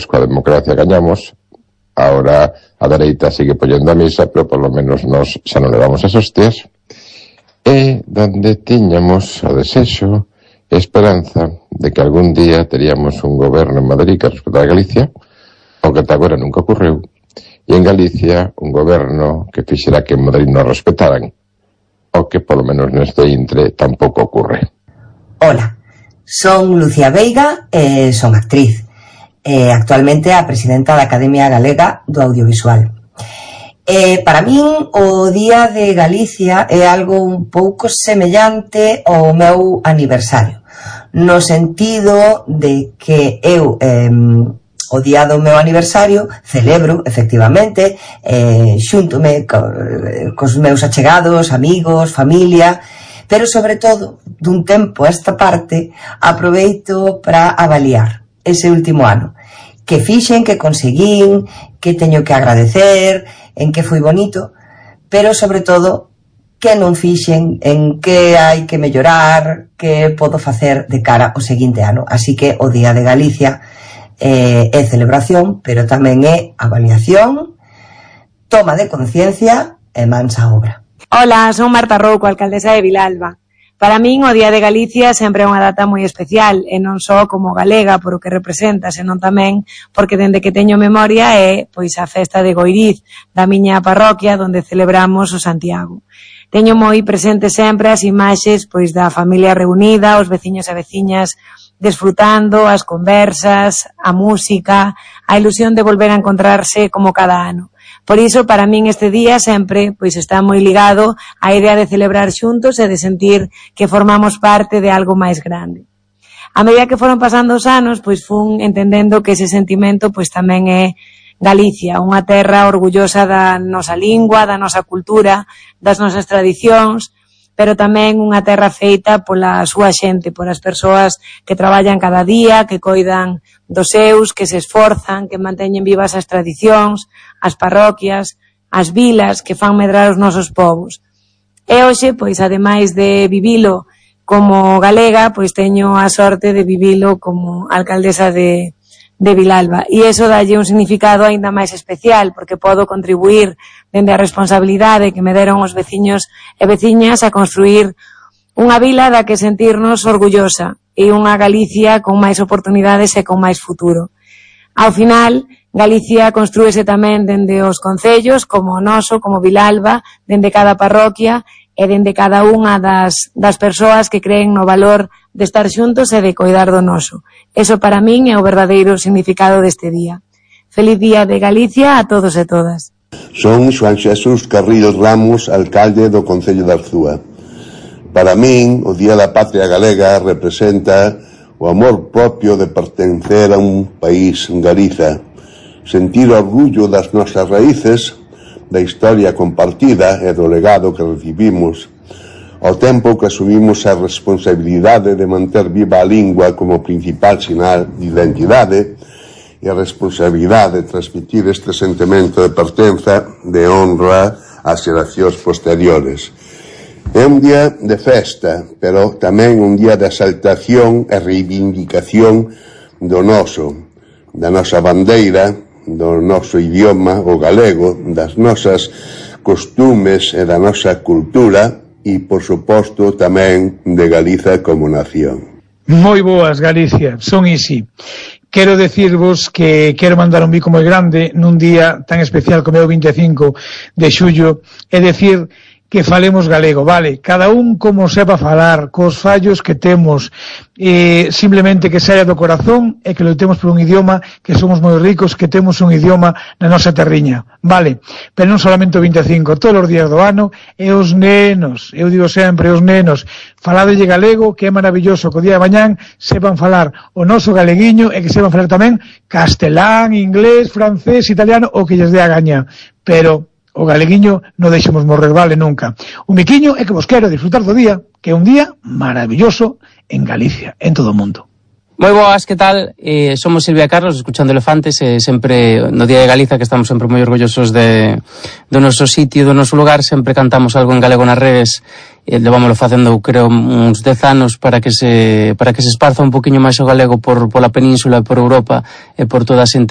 pois coa democracia gañamos. Ahora a dereita sigue poñendo a misa, pero por lo menos nos xa non levamos as hostias. E donde tiñamos o desexo e esperanza de que algún día teríamos un goberno en Madrid que respetara Galicia, o que ata agora nunca ocorreu, e en Galicia un goberno que fixera que en Madrid non respetaran, o que polo menos neste intre tampouco ocurre. Hola, son Lucía Veiga e son actriz. Actualmente a presidenta da Academia Galega do Audiovisual. Para min o Día de Galicia é algo un pouco semellante ao meu aniversario, no sentido de que eu o día do meu aniversario celebro, efectivamente, xúntome cos meus achegados, amigos, familia, pero sobre todo, dun tempo a esta parte, aproveito para avaliar ese último ano. Que fixen, que conseguín, que teño que agradecer, en que foi bonito, pero sobre todo que non fixen, en que hai que mellorar, que podo facer de cara ao seguinte ano. Así que o Día de Galicia é celebración, pero tamén é avaliación, toma de conciencia e mansa obra. Hola, son Marta Rouco, alcaldesa de Vilalba. Para min o Día de Galicia sempre é unha data moi especial, e non só como galega por o que representa, senón tamén porque dende que teño memoria é pois a festa de Goiriz, da miña parroquia onde celebramos o Santiago. Teño moi presente sempre as imaxes pois da familia reunida, os veciños e veciñas desfrutando, as conversas, a música, a ilusión de volver a encontrarse como cada ano. Por iso, para min este día sempre pois está moi ligado á idea de celebrar xuntos e de sentir que formamos parte de algo máis grande. A medida que foron pasando os anos, pois fun entendendo que ese sentimento pois tamén é Galicia, unha terra orgullosa da nosa lingua, da nosa cultura, das nosas tradicións, pero tamén unha terra feita pola súa xente, polas persoas que traballan cada día, que coidan dos seus, que se esforzan, que manteñen vivas as tradicións, as parroquias, as vilas que fan medrar os nosos povos. E hoxe, pois, ademais de vivilo como galega, pois teño a sorte de vivilo como alcaldesa de Vilalba. E iso dalle un significado aínda máis especial, porque podo contribuir dende a responsabilidade que me deron os veciños e veciñas a construir unha vila da que sentirnos orgullosa e unha Galicia con máis oportunidades e con máis futuro. Ao final, Galicia construíse tamén dende os concellos, como o noso, como Vilalba, dende cada parroquia e dende cada unha das persoas que creen no valor de estar xuntos e de coidar do noso. Eso para min é o verdadeiro significado deste día. Feliz Día de Galicia a todos e todas. Son Xoán Xesús Carrillos Ramos, alcalde do Concello de Arzúa. Para min, o Día da Patria Galega representa o amor propio de pertencer a un país, Galiza, sentir orgullo das nosas raíces, da historia compartida e do legado que recibimos, ao tempo que asumimos a responsabilidade de manter viva a lingua como principal sinal de identidade e a responsabilidade de transmitir este sentimento de pertenza, de honra ás xeracións posteriores. É un día de festa, pero tamén un día de exaltación e reivindicación do noso, da nosa bandeira, do noso idioma, o galego, das nosas costumes e da nosa cultura e, por suposto, tamén de Galiza como nación. Moi boas, Galicia, son Isi. Quero decirvos que quero mandar un bico moi grande nun día tan especial como é o 25 de xullo e decir que falemos galego, vale, cada un como sepa falar, cos fallos que temos, simplemente que saia do corazón e que loitemos por un idioma, que somos moi ricos, que temos un idioma na nosa terriña, vale, pero non solamente o 25, todos os días do ano, e os nenos, eu digo sempre, os nenos, faladelle galego, que é maravilloso, que o día de mañán sepan falar o noso galeguiño e que sepan falar tamén castelán, inglés, francés, italiano, o que lles dé a gaña, pero o galeguiño non deixemos morrer, vale, nunca. Un miquiño é que vos quero disfrutar do día, que é un día maravilloso en Galicia, en todo o mundo. Moi boas, que tal? Somos Silvia e Carlos, escuchando Elefantes, sempre no Día de Galiza, que estamos sempre moi orgullosos do noso sitio, do noso lugar, sempre cantamos algo en galego nas redes, levámoslo facendo, creo, uns 10 anos para que se esparza un poquinho máis o galego pola península, por Europa e por toda a xente